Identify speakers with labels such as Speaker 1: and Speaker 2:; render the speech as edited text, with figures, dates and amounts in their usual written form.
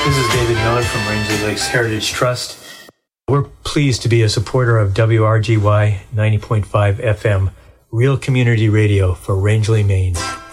Speaker 1: This is David Miller from Rangeley Lakes Heritage Trust. We're pleased to be a supporter of WRGY 90.5 FM, real community radio for Rangeley, Maine.